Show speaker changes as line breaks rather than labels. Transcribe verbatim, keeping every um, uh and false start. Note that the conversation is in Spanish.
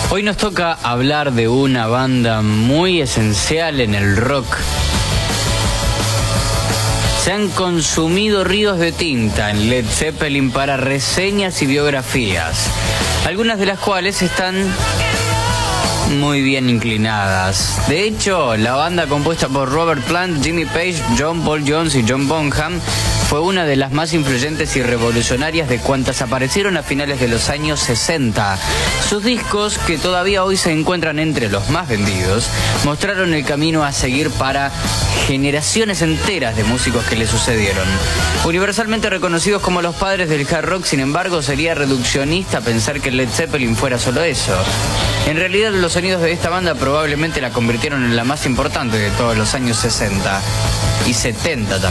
Hoy nos toca hablar de una banda muy esencial en el rock. Se han consumido ríos de tinta en Led Zeppelin para reseñas y biografías, algunas de las cuales están muy bien inclinadas. De hecho, la banda compuesta por Robert Plant, Jimmy Page, John Paul Jones y John Bonham fue una de las más influyentes y revolucionarias de cuantas aparecieron a finales de los años sesenta. Sus discos, que todavía hoy se encuentran entre los más vendidos, mostraron el camino a seguir para generaciones enteras de músicos que le sucedieron. Universalmente reconocidos como los padres del hard rock, sin embargo, sería reduccionista pensar que Led Zeppelin fuera solo eso. En realidad, los sonidos de esta banda probablemente la convirtieron en la más importante de todos los años sesenta y setenta también.